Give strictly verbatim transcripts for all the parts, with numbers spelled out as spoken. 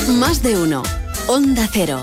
Más de uno. Onda Cero.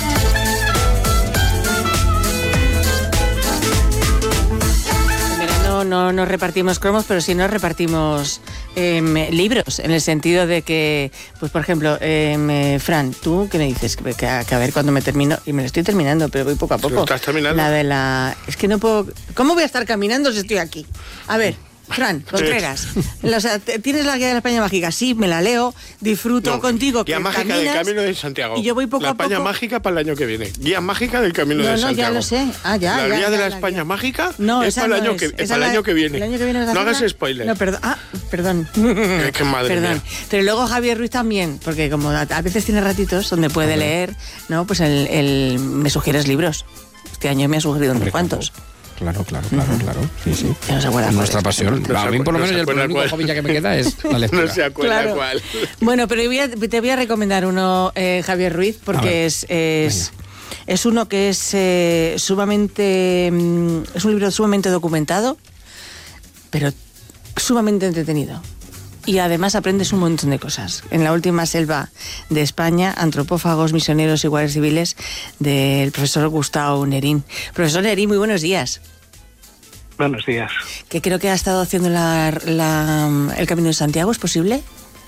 No, no nos repartimos cromos, pero sí nos repartimos eh, libros, en el sentido de que, pues por ejemplo, eh, Fran, ¿tú qué me dices? Que, que, a, que a ver cuándo me termino, y me lo estoy terminando, pero voy poco a poco. ¿Lo estás terminando? La de la... Es que no puedo... ¿Cómo voy a estar caminando si estoy aquí? A ver... Fran, Contreras, o sea, ¿tienes la guía de la España Mágica? Sí, me la leo, disfruto no, contigo. Guía que mágica caminas, del Camino de Santiago. Y yo voy poco la a poco. España Mágica para el año que viene. Guía mágica del Camino no, de no, Santiago. Ya lo sé. Ah, ya, la ya, guía ya, de la, la España guía. Mágica no, es para, el año, no que, es. es para el año que viene. El año que viene no hagas spoiler. No, perdón. Ah, perdón. Es que madre perdón. mía. Pero luego Javier Ruiz también, porque como a, a veces tiene ratitos donde puede uh-huh. leer, ¿no? Pues el, el, me sugieres libros. Este año me ha sugerido unos cuantos. Claro, claro, claro, uh-huh. claro. Sí, sí. No se acuerda. Es nuestra pasión. No a mí, por lo menos, no el único hobby ya que me queda es la lectura. No se acuerda claro. cuál. Bueno, pero voy a, te voy a recomendar uno, eh, Javier Ruiz, porque es, es, es uno que es eh, sumamente... Es un libro sumamente documentado, pero sumamente entretenido. Y además aprendes un montón de cosas. En la última selva de España, antropófagos, misioneros y guardias civiles, del profesor Gustavo Nerín. Profesor Nerín, muy buenos días. Buenos días. Que creo que ha estado haciendo la, la, el Camino de Santiago, ¿es posible?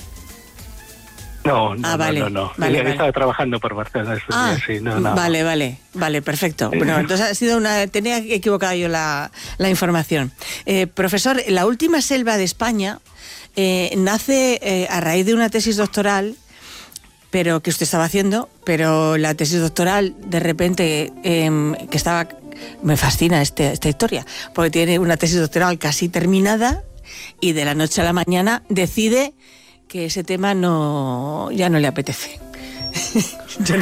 No, no, ah, vale, no, no. Vale, He vale. estado trabajando por Barcelona estos ah, días, sí, no, no. Vale, vale, vale, perfecto. Bueno, entonces ha sido una... Tenía equivocado yo la, la información. Eh, profesor, la última selva de España eh, nace eh, a raíz de una tesis doctoral, pero que usted estaba haciendo, pero la tesis doctoral, de repente, eh, que estaba... Me fascina este, esta historia, porque tiene una tesis doctoral casi terminada y de la noche a la mañana decide que ese tema no ya no le apetece.